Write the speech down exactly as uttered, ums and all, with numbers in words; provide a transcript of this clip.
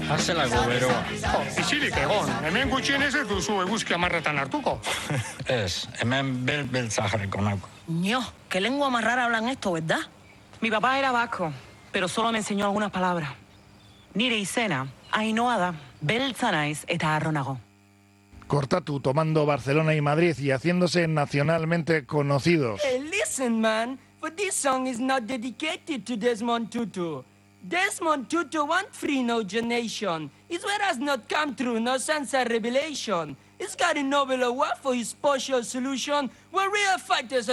Azelako beroa. Jo, isilik egon, hemen gutxienez ez duzu eguzki amarretan hartuko. Ez, hemen bel-beltza jarriko nauko. Ño, qué lengua más rara hablan esto, ¿verdad? Mi papá era vasco, pero solo me enseñó algunas palabras. Nire izena, Ainhoa da, beltza naiz eta harronago. Cortatu tomando Barcelona y Madrid y haciéndose nacionalmente conocidos. Hey, listen, man. But this song is not dedicated to Desmond Tutu. Desmond Tutu want free no generation. His word has not come true, no sunset revelation. He's got a Nobel Award for his partial solution, where real fighters are